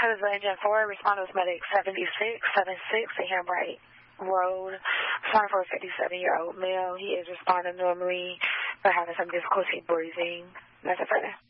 Hudson Engine 4, respond to medic 7676 Hambright Road. Responding for a 57-year-old male. He is responding normally, but having some difficulty breathing. That's it for now.